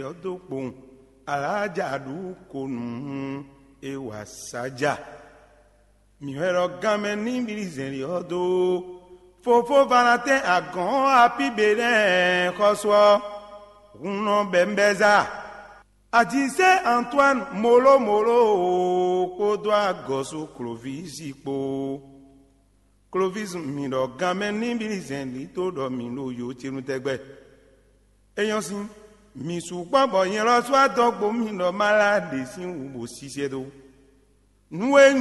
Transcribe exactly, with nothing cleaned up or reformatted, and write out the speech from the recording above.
Yodokpon alajadu konu ewa saja miwero game ni bilizeri odo fofo vanate agon apibere koswo uno bembeza adise Antoine molo molo kodwa gosu Clovis po Clovis mi do game ni bilizeri to do mi lo yo tinu tegbe eyan sin mi sùpọ̀ bọ̀ yẹn lọ sọ́ àtọ́gbò mi lọ máa láde sí ìwò ṣiṣẹ́ tó.